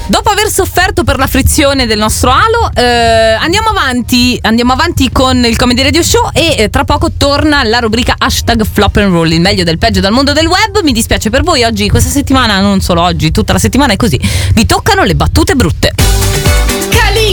Dopo aver sofferto per la frizione del nostro alo, andiamo avanti con il Comedy Radio Show e tra poco torna la rubrica hashtag Flop and Roll, il meglio del peggio dal mondo del web. Mi dispiace per voi, oggi, questa settimana, non solo oggi, tutta la settimana è così, vi toccano le battute brutte.